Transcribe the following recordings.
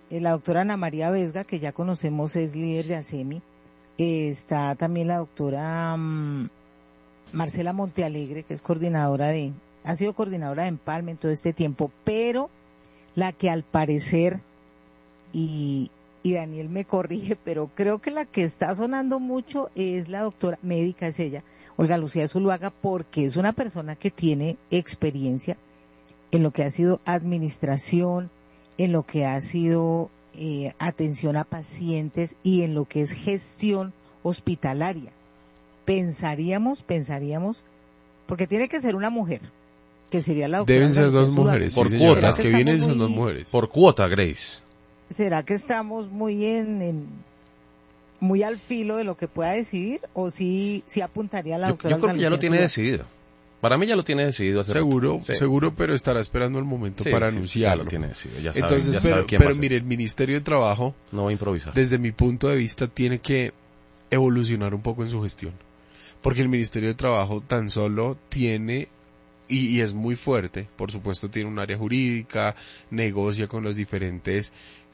la doctora Ana María Vesga, que ya conocemos, es líder de ASEMI. Está también la doctora Marcela Montealegre, que es ha sido coordinadora de Empalme en todo este tiempo, pero la que al parecer, y Daniel me corrige, pero creo que la que está sonando mucho es la doctora médica, es ella, Olga Lucía Zuluaga, porque es una persona que tiene experiencia en lo que ha sido administración, en lo que ha sido atención a pacientes y en lo que es gestión hospitalaria. Pensaríamos, porque tiene que ser una mujer, que sería la doctora. Deben ser Olga dos Lucía mujeres, Zuluaga. sí, Por cuota. las que vienen son dos mujeres. Por cuota, Grace. ¿Será que estamos muy muy al filo de lo que pueda decidir? ¿O sí apuntaría a la doctora? Yo creo Olga que ya lo Lucía tiene Zuluaga? decidido. Para mí ya lo tiene decidido hace Seguro, rato. Sí. seguro, pero estará esperando el momento Sí, para sí, anunciarlo. ya lo tiene decidido, ya Entonces, sabe quién va a pero ser. mire, el Ministerio de Trabajo, No va a improvisar. desde mi punto de vista, tiene que evolucionar un poco en su gestión. Porque el Ministerio de Trabajo tan solo tiene, y es muy fuerte, por supuesto tiene un área jurídica, negocia con los diferentes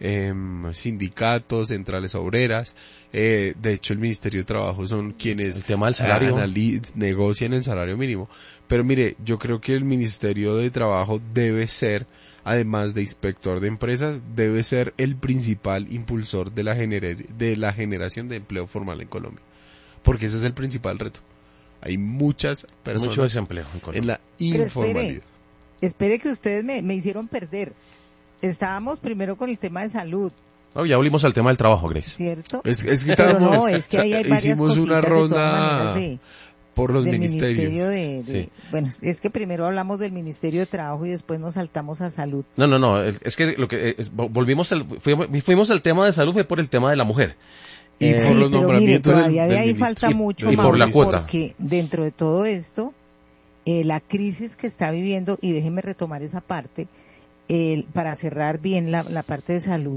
sindicatos, centrales obreras. De hecho, el Ministerio de Trabajo son quienes el tema del salario. Negocian el salario mínimo. Pero mire, yo creo que el Ministerio de Trabajo debe ser, además de inspector de empresas, debe ser el principal impulsor de la generación de empleo formal en Colombia. Porque ese es el principal reto. Hay muchas personas Mucho desempleo en Colombia. en la Pero informalidad. espere que ustedes me hicieron perder. Estábamos primero con el tema de salud, No, ya volvimos al tema del trabajo, Grace. ¿cierto? Es que Pero estábamos, no, es que ahí hay varias hicimos una cositas de todas ronda maneras por los del ministerios. ministerio Sí. bueno, es que primero hablamos del Ministerio de Trabajo y después nos saltamos a salud. No, es que lo que fuimos al tema de salud fue por el tema de la mujer. Y Sí, por los pero nombramientos mire, todavía del de ahí ministro. falta mucho, y por la Mauricio, cuota. porque dentro de todo esto, la crisis que está viviendo, y déjeme retomar esa parte, para cerrar bien la parte de salud,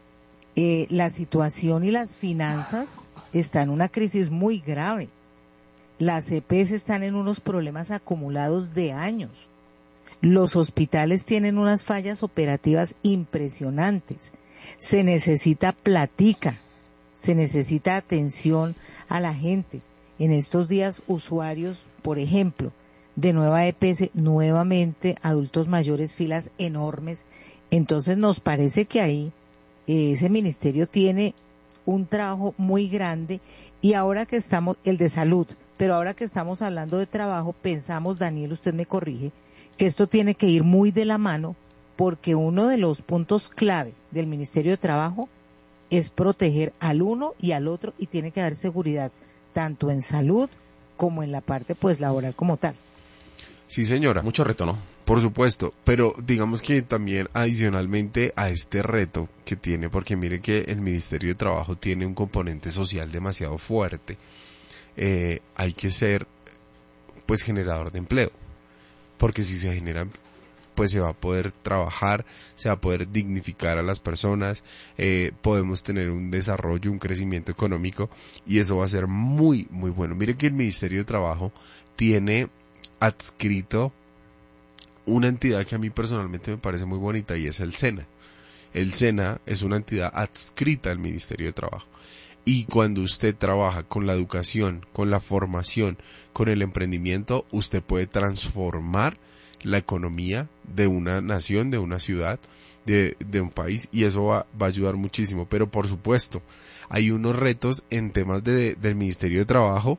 la situación y las finanzas están en una crisis muy grave. Las EPS están en unos problemas acumulados de años. Los hospitales tienen unas fallas operativas impresionantes. Se necesita platica, se necesita atención a la gente. En estos días, usuarios, por ejemplo, de nueva EPS, nuevamente adultos mayores, filas enormes. Entonces nos parece que ahí ese ministerio tiene un trabajo muy grande, y ahora que estamos, el de salud, pero ahora que estamos hablando de trabajo, pensamos, Daniel, usted me corrige, que esto tiene que ir muy de la mano, porque uno de los puntos clave del Ministerio de Trabajo es proteger al uno y al otro, y tiene que dar seguridad tanto en salud como en la parte pues laboral como tal. Sí, señora. Mucho reto, ¿no? Por supuesto, pero digamos que también adicionalmente a este reto que tiene, porque mire que el Ministerio de Trabajo tiene un componente social demasiado fuerte, hay que ser pues generador de empleo, porque si se genera, pues se va a poder trabajar, se va a poder dignificar a las personas, podemos tener un desarrollo, un crecimiento económico, y eso va a ser muy, muy bueno. Mire que el Ministerio de Trabajo tiene adscrito una entidad que a mí personalmente me parece muy bonita, y es el SENA. El SENA es una entidad adscrita al Ministerio de Trabajo. Y cuando usted trabaja con la educación, con la formación, con el emprendimiento, usted puede transformar la economía de una nación, de una ciudad, de un país, y eso va a ayudar muchísimo. Pero por supuesto, hay unos retos en temas del Ministerio de Trabajo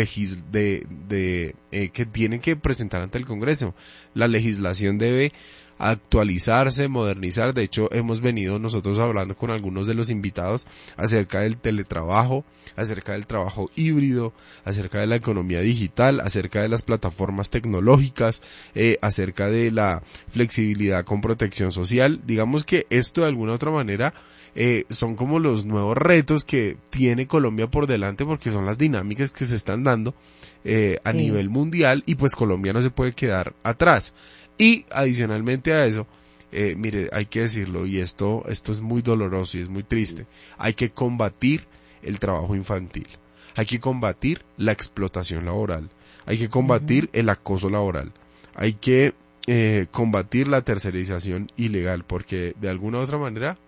que tienen que presentar ante el Congreso. La legislación debe actualizarse, modernizar. De hecho, hemos venido nosotros hablando con algunos de los invitados acerca del teletrabajo, acerca del trabajo híbrido, acerca de la economía digital, acerca de las plataformas tecnológicas, acerca de la flexibilidad con protección social. Digamos que esto de alguna otra manera son como los nuevos retos que tiene Colombia por delante, porque son las dinámicas que se están dando a nivel mundial, y pues Colombia no se puede quedar atrás. Y adicionalmente a eso, mire, hay que decirlo, y esto es muy doloroso y es muy triste, hay que combatir el trabajo infantil, hay que combatir la explotación laboral, hay que combatir el acoso laboral, hay que combatir la tercerización ilegal, porque de alguna u otra manera